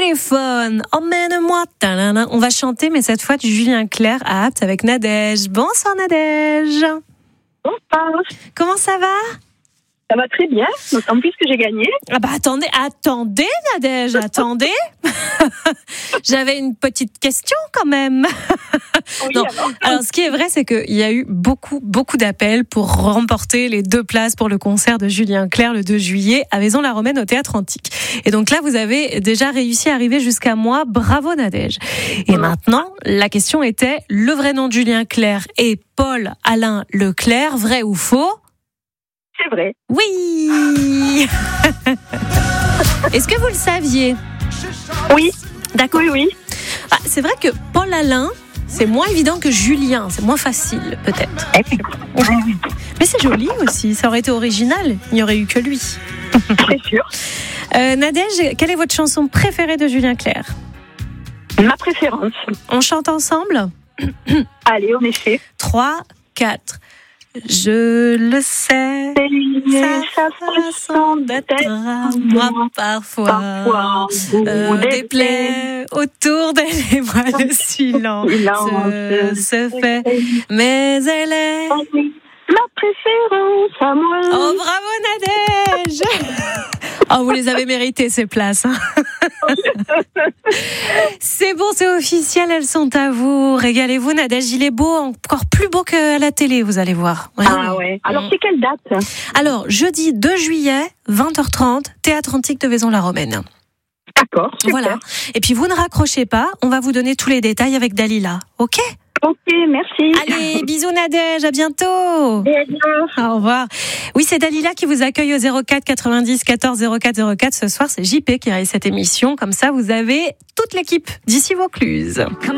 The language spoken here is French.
téléphone. Emmène-moi. Talala. On va chanter, mais cette fois du Julien Clerc à Apt avec Nadège. Bonsoir Nadège. Bonsoir. Comment ça va? Ça va très bien, d'autant plus que j'ai gagné. Ah bah attendez Nadège, attendez. J'avais une petite question quand même. Oui, Non. Alors ce qui est vrai, c'est qu'il y a eu beaucoup d'appels pour remporter les 2 places pour le concert de Julien Clerc le 2 juillet à Vaison-la-Romaine au Théâtre Antique. Et donc là, vous avez déjà réussi à arriver jusqu'à moi. Bravo Nadège. Et maintenant, la question était, le vrai nom de Julien Clerc est Paul Alain Leclerc, vrai ou faux? C'est vrai. Oui. Est-ce que vous le saviez? Oui. D'accord. Oui. Ah, c'est vrai que Paul Alain, c'est moins évident que Julien, c'est moins facile peut-être. Mais c'est joli aussi, ça aurait été original, il n'y aurait eu que lui. C'est sûr. Nadège, quelle est votre chanson préférée de Julien Clerc? Ma préférence. On chante ensemble? Allez, on essaie. 3, 4. Je le sais, Sa façon d'être à moi parfois déplaît, autour d'elle et moi le silence se fait, mais elle est ma préférence à moi. Oh bravo Nadège. Oh vous les avez méritées ces places hein. C'est bon, c'est officiel, elles sont à vous. Régalez-vous Nadège, il est beau, encore plus beau qu'à la télé, vous allez voir. Ah ouais. Alors c'est quelle date? Alors jeudi 2 juillet 20h30 Théâtre Antique de Vaison-la-Romaine. D'accord, super. Voilà. Et puis vous ne raccrochez pas, on va vous donner tous les détails avec Dalila. OK? Ok, merci. Allez, bisous Nadège, à bientôt. Et à bientôt. Au revoir. Oui, c'est Dalila qui vous accueille au 04 90 14 04 04. Ce soir, c'est JP qui réalise cette émission. Comme ça, vous avez toute l'équipe d'ici Vaucluse.